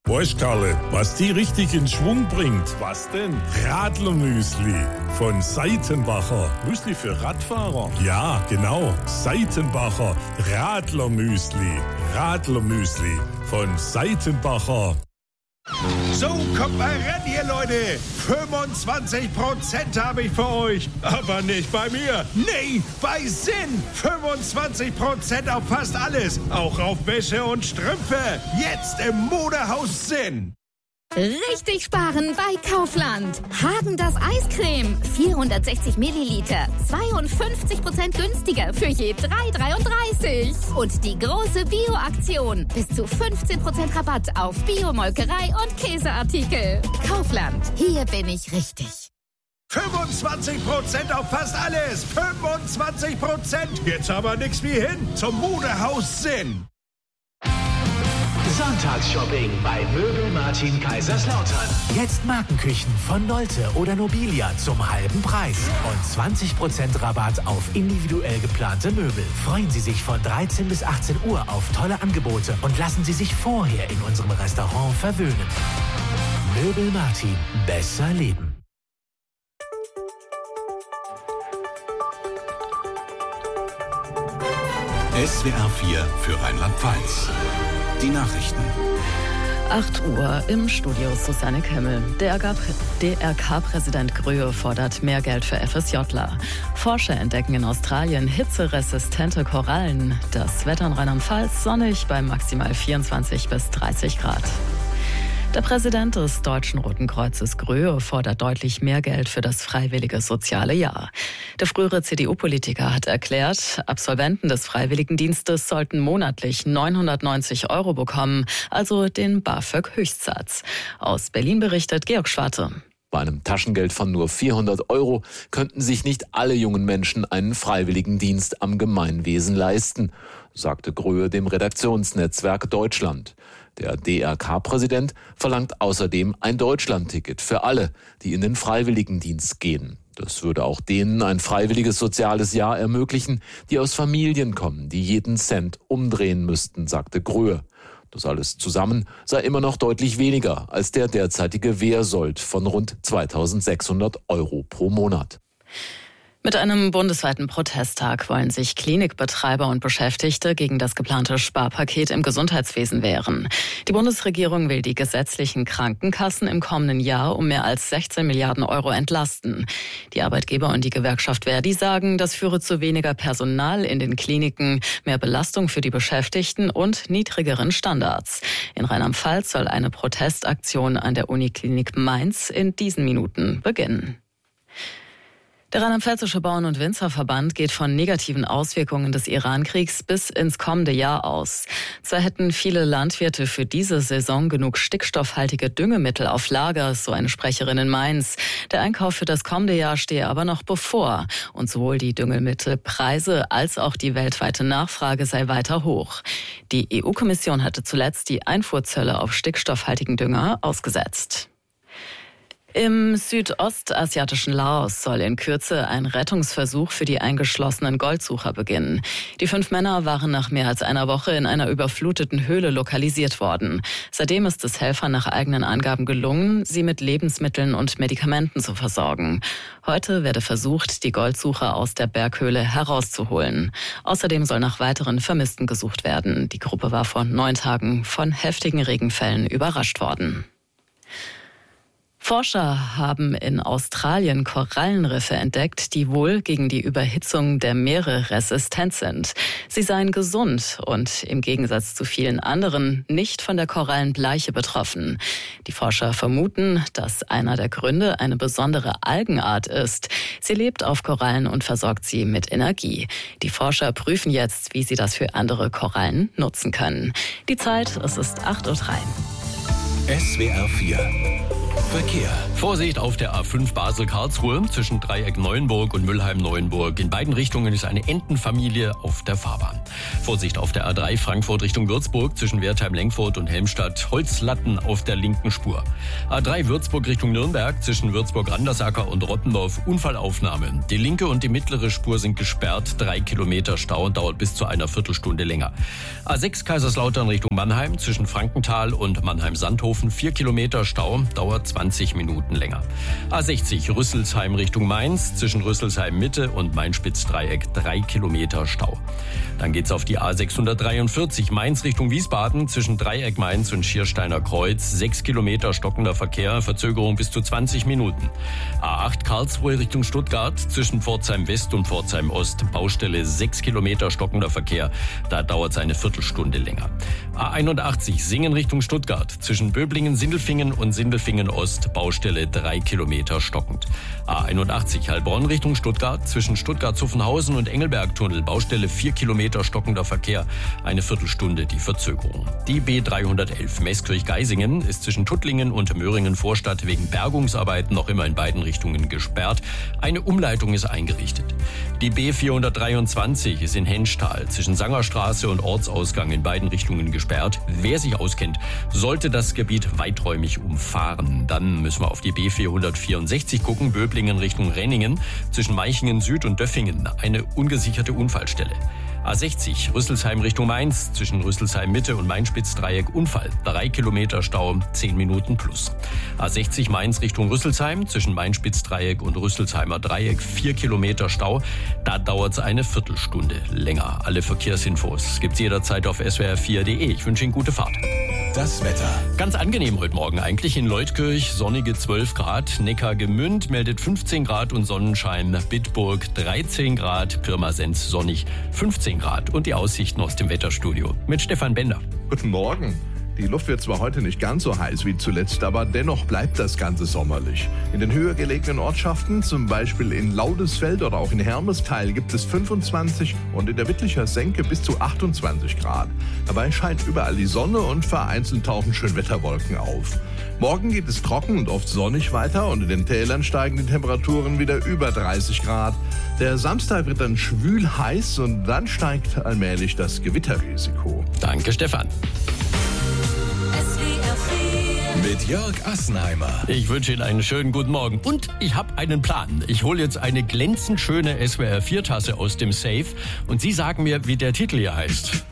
Weißt Karle, was die richtig in Schwung bringt? Was denn? Radlermüsli von Seitenbacher. Müsli für Radfahrer? Ja, genau. Seitenbacher Radlermüsli. Radlermüsli von Seitenbacher. So, kommt mal ran hier, Leute. 25% habe ich für euch. Aber nicht bei mir. Nee, bei Sinn. 25% auf fast alles. Auch auf Wäsche und Strümpfe. Jetzt im Modehaus Sinn. Richtig sparen bei Kaufland. Häagen-Dazs Eiscreme. 460 Milliliter. 52% günstiger für je 3,33. Und die große Bio-Aktion. Bis zu 15% Rabatt auf Bio-Molkerei und Käseartikel. Kaufland. Hier bin ich richtig. 25% auf fast alles. 25%. Jetzt aber nix wie hin zum Modehaus Sinn. Sonntagsshopping bei Möbel Martin Kaiserslautern. Jetzt Markenküchen von Nolte oder Nobilia zum halben Preis. Und 20% Rabatt auf individuell geplante Möbel. Freuen Sie sich von 13 bis 18 Uhr auf tolle Angebote und lassen Sie sich vorher in unserem Restaurant verwöhnen. Möbel Martin. Besser leben. SWR 4 für Rheinland-Pfalz. Die Nachrichten. 8 Uhr im Studio Susanne Kemmel. DRK-Präsident Gröhe fordert mehr Geld für FSJler. Forscher entdecken in Australien hitzeresistente Korallen. Das Wetter in Rheinland-Pfalz sonnig bei maximal 24 bis 30 Grad. Der Präsident des Deutschen Roten Kreuzes Gröhe fordert deutlich mehr Geld für das freiwillige soziale Jahr. Der frühere CDU-Politiker hat erklärt, Absolventen des Freiwilligendienstes sollten monatlich 990 € bekommen, also den BAföG-Höchstsatz. Aus Berlin berichtet Georg Schwarte. Bei einem Taschengeld von nur 400 € könnten sich nicht alle jungen Menschen einen Freiwilligendienst am Gemeinwesen leisten, sagte Gröhe dem Redaktionsnetzwerk Deutschland. Der DRK-Präsident verlangt außerdem ein Deutschlandticket für alle, die in den Freiwilligendienst gehen. Das würde auch denen ein freiwilliges soziales Jahr ermöglichen, die aus Familien kommen, die jeden Cent umdrehen müssten, sagte Gröhe. Das alles zusammen sei immer noch deutlich weniger als der derzeitige Wehrsold von rund 2.600 € pro Monat. Mit einem bundesweiten Protesttag wollen sich Klinikbetreiber und Beschäftigte gegen das geplante Sparpaket im Gesundheitswesen wehren. Die Bundesregierung will die gesetzlichen Krankenkassen im kommenden Jahr um mehr als 16 Milliarden € entlasten. Die Arbeitgeber und die Gewerkschaft Verdi sagen, das führe zu weniger Personal in den Kliniken, mehr Belastung für die Beschäftigten und niedrigeren Standards. In Rheinland-Pfalz soll eine Protestaktion an der Uniklinik Mainz in diesen Minuten beginnen. Der Rheinland-Pfälzische Bauern- und Winzerverband geht von negativen Auswirkungen des Iran-Kriegs bis ins kommende Jahr aus. Zwar hätten viele Landwirte für diese Saison genug stickstoffhaltige Düngemittel auf Lager, so eine Sprecherin in Mainz. Der Einkauf für das kommende Jahr stehe aber noch bevor. Und sowohl die Düngemittelpreise als auch die weltweite Nachfrage sei weiter hoch. Die EU-Kommission hatte zuletzt die Einfuhrzölle auf stickstoffhaltigen Dünger ausgesetzt. Im südostasiatischen Laos soll in Kürze ein Rettungsversuch für die eingeschlossenen Goldsucher beginnen. Die 5 Männer waren nach mehr als einer Woche in einer überfluteten Höhle lokalisiert worden. Seitdem ist es Helfern nach eigenen Angaben gelungen, sie mit Lebensmitteln und Medikamenten zu versorgen. Heute werde versucht, die Goldsucher aus der Berghöhle herauszuholen. Außerdem soll nach weiteren Vermissten gesucht werden. Die Gruppe war vor 9 Tagen von heftigen Regenfällen überrascht worden. Forscher haben in Australien Korallenriffe entdeckt, die wohl gegen die Überhitzung der Meere resistent sind. Sie seien gesund und im Gegensatz zu vielen anderen nicht von der Korallenbleiche betroffen. Die Forscher vermuten, dass einer der Gründe eine besondere Algenart ist. Sie lebt auf Korallen und versorgt sie mit Energie. Die Forscher prüfen jetzt, wie sie das für andere Korallen nutzen können. Die Zeit, es ist 8:03 Uhr. SWR 4 Verkehr. Vorsicht auf der A5 Basel-Karlsruhe zwischen Dreieck Neuenburg und Mülheim-Neuenburg. In beiden Richtungen ist eine Entenfamilie auf der Fahrbahn. Vorsicht auf der A3 Frankfurt Richtung Würzburg zwischen Wertheim-Lenkfurt und Helmstadt. Holzlatten auf der linken Spur. A3 Würzburg Richtung Nürnberg zwischen Würzburg-Randersacker und Rottendorf. Unfallaufnahme. Die linke und die mittlere Spur sind gesperrt. 3 Kilometer Stau und dauert bis zu einer Viertelstunde länger. A6 Kaiserslautern Richtung Mannheim zwischen Frankenthal und Mannheim-Sandhofen. 4 Kilometer Stau, dauert 20 Minuten länger. A60 Rüsselsheim Richtung Mainz zwischen Rüsselsheim Mitte und Main-Spitz-Dreieck 3 Kilometer Stau. Dann geht's auf die A643 Mainz Richtung Wiesbaden zwischen Dreieck Mainz und Schiersteiner Kreuz 6 Kilometer stockender Verkehr, Verzögerung bis zu 20 Minuten. A8 Karlsruhe Richtung Stuttgart zwischen Pforzheim West und Pforzheim Ost Baustelle 6 Kilometer stockender Verkehr, da dauert es eine Viertelstunde länger. A81 Singen Richtung Stuttgart zwischen Böblingen-Sindelfingen und Sindelfingen-Ost Baustelle 3 Kilometer stockend. A81 Heilbronn Richtung Stuttgart zwischen Stuttgart-Zuffenhausen und Engelberg-Tunnel Baustelle 4 Kilometer stockender Verkehr, eine Viertelstunde die Verzögerung. Die B311 Meßkirch-Geisingen ist zwischen Tuttlingen und Möhringen-Vorstadt wegen Bergungsarbeiten noch immer in beiden Richtungen gesperrt. Eine Umleitung ist eingerichtet. Die B423 ist in Henschtal zwischen Sangerstraße und Ortsausgang in beiden Richtungen gesperrt. Wer sich auskennt, sollte das Gebiet weiträumig umfahren. Dann müssen wir auf die B464 gucken, Böblingen Richtung Renningen zwischen Meichingen Süd und Döffingen. Eine ungesicherte Unfallstelle. A60 Rüsselsheim Richtung Mainz zwischen Rüsselsheim Mitte und Main-Spitz-Dreieck Unfall. 3 Kilometer Stau, 10 Minuten plus. A60 Mainz Richtung Rüsselsheim zwischen Main-Spitz-Dreieck und Rüsselsheimer Dreieck 4 Kilometer Stau. Da dauert es eine Viertelstunde länger. Alle Verkehrsinfos gibt's jederzeit auf swr4.de. Ich wünsche Ihnen gute Fahrt. Das Wetter. Ganz angenehm heute Morgen eigentlich in Leutkirch. Sonnige 12 Grad. Neckargemünd meldet 15 Grad und Sonnenschein. Bitburg 13 Grad. Pirmasens sonnig 15 Grad. Und die Aussichten aus dem Wetterstudio mit Stefan Bender. Guten Morgen. Die Luft wird zwar heute nicht ganz so heiß wie zuletzt, aber dennoch bleibt das Ganze sommerlich. In den höher gelegenen Ortschaften, zum Beispiel in Laudesfeld oder auch in Hermeskeil, gibt es 25 und in der Wittlicher Senke bis zu 28 Grad. Dabei scheint überall die Sonne und vereinzelt tauchen Schönwetterwolken auf. Morgen geht es trocken und oft sonnig weiter und in den Tälern steigen die Temperaturen wieder über 30 Grad. Der Samstag wird dann schwül heiß und dann steigt allmählich das Gewitterrisiko. Danke, Stefan. Mit Jörg Assenheimer. Ich wünsche Ihnen einen schönen guten Morgen. Und ich habe einen Plan. Ich hole jetzt eine glänzend schöne SWR4-Tasse aus dem Safe und Sie sagen mir, wie der Titel hier heißt.